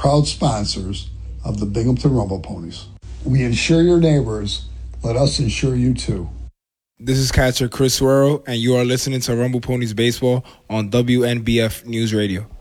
proud sponsors of the Binghamton Rumble Ponies. We insure your neighbors. Let us insure you too. This is catcher Chris Swerro, and you are listening to Rumble Ponies Baseball on WNBF News Radio.